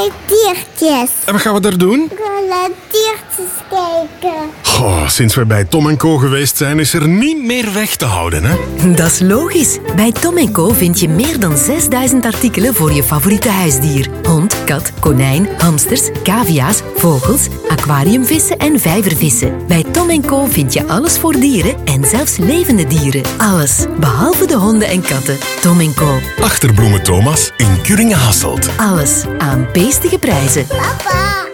allerlei diertjes. En wat gaan we daar doen? Allerlei diertjes kijken. Oh, sinds we bij Tom & Co geweest zijn, is er niet meer weg te houden, hè? Dat is logisch. Bij Tom & Co vind je meer dan 6000 artikelen voor je favoriete huisdier. Hond, kat, konijn, hamsters, cavia's, vogels, aquariumvissen en vijvervissen. Bij Tom & Co vind je alles voor dieren en zelfs levende dieren. Alles, behalve de honden en katten. Tom & Co. Achterbloemen Thomas in Kuringen-Hasselt. Alles aan beestige prijzen. Papa.